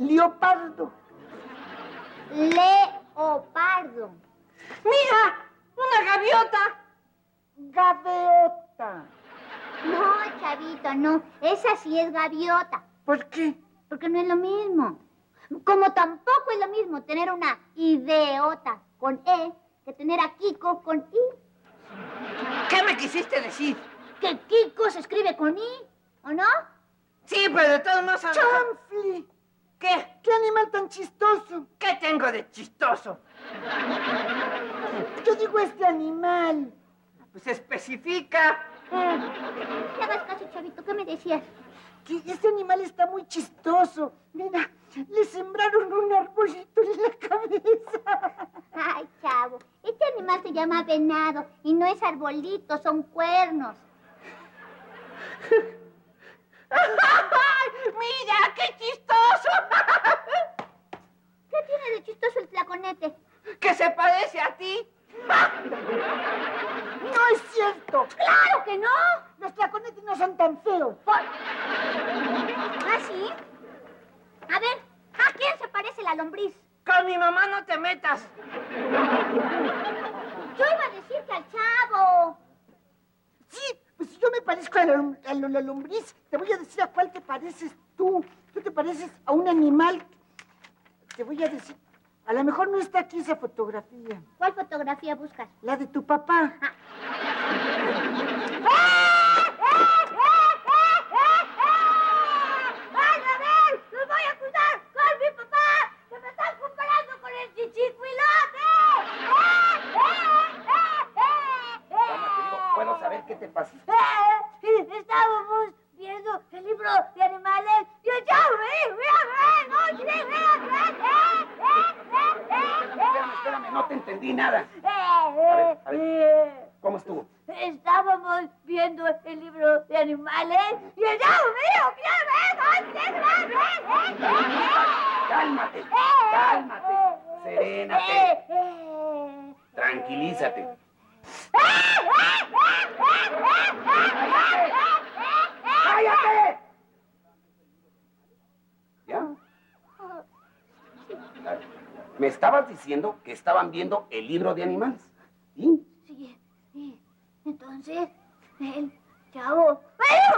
leopardo. Leopardo. ¡Mira! ¡Una gaviota! Gaviota. No, chavito, no. Esa sí es gaviota. ¿Por qué? Porque no es lo mismo. Como tampoco es lo mismo tener una idiota con E que tener a Kiko con I. ¿Qué me quisiste decir? Que Kiko se escribe con I, ¿o no? Sí, pero de todos modos... ¡Chanfli! ¿Qué? ¡Qué animal tan chistoso! ¿Qué tengo de chistoso? Yo digo este animal. Pues especifica. No te hagas caso, chavito. ¿Qué me decías? Que este animal está muy chistoso. Mira, le sembraron un arbolito en la cabeza. Ay, chavo. Este animal se llama venado y no es arbolito, son cuernos. ¡Mira, qué chistoso! ¿Qué tiene de chistoso el tlaconete? ¿Que se parece a ti? ¡No es cierto! ¡Claro que no! Los tlaconetes no son tan feos. ¿Ah, sí? A ver, ¿a quién se parece la lombriz? Con mi mamá no te metas. Yo iba a decir que al chavo. Sí, pues si yo me parezco a la lombriz, te voy a decir a cuál te pareces tú. Tú te pareces a un animal. Te voy a decir, a lo mejor no está aquí esa fotografía. ¿Cuál fotografía buscas? La de tu papá. ¡Ay, a ver! ¡Los voy a cuidar con mi papá! ¡Que me están comparando con el chichicuilote! ¿Puedo saber qué te pasa? Estábamos viendo el libro de animales y el chavo me dijo, Espérame, no te entendí nada. A ver, ¿cómo estuvo? Estábamos viendo el libro de animales y el chavo me dijo, Cálmate, serénate, tranquilízate. ¡Cállate! ¿Ya? Me estabas diciendo que estaban viendo el libro de animales. ¿Sí? Sí. Entonces, el chavo me dijo,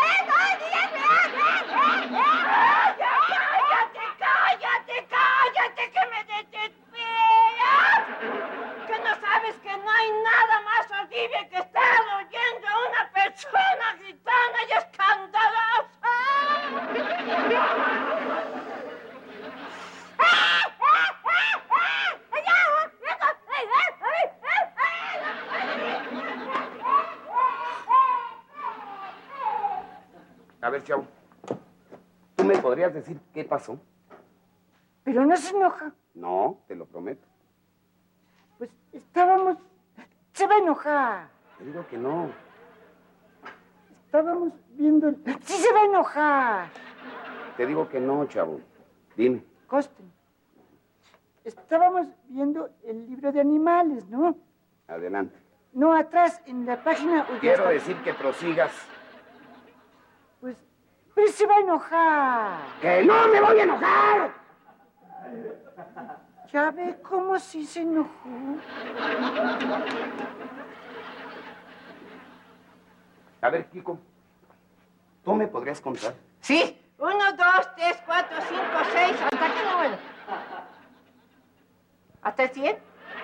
¡Cállate, que me desesperas! ¿Que no sabes que no hay nada más horrible que estar oyendo a una persona gritona y escandalosa? A ver, chavo, ¿tú me podrías decir qué pasó? Pero no se enoja. No, te lo prometo. Pues estábamos... Se va a enojar. Te digo que no. Estábamos viendo... ¡Sí se va a enojar! Te digo que no, chavo. Dime. Costen. Estábamos viendo el libro de animales, ¿no? Adelante. No, atrás, en la página... Quiero decir que prosigas. Pues se va a enojar. ¡Que no me voy a enojar! ¿Ya ve cómo sí se enojó? A ver, Kiko, ¿tú me podrías contar? Sí. 1, 2, 3, 4, 5, 6. ¿Hasta qué número? ¿Hasta el 100?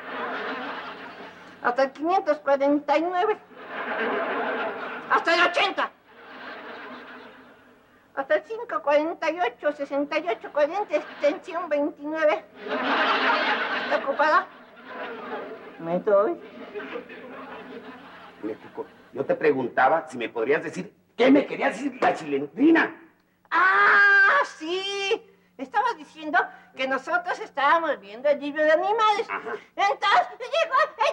Hasta el 549. Hasta el 80. Hasta el 5, 48, 68, 40, extensión 29. ¿Está ocupada? ¿Me doy? Mira, Kiko, yo te preguntaba si me podrías decir qué me quería decir la chilindrina. ¡Ah, sí! Estaba diciendo que nosotros estábamos viendo el libro de animales. Ajá. Entonces llegó el